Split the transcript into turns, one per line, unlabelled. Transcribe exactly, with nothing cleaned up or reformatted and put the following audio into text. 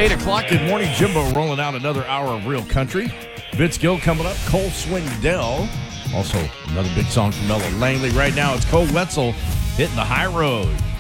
eight o'clock. Good morning, Jimbo, rolling out another hour of real country. Vince Gill coming up, Cole Swindell. Also, another big song from Ella Langley. Right now, it's Cole Wetzel hitting the high road.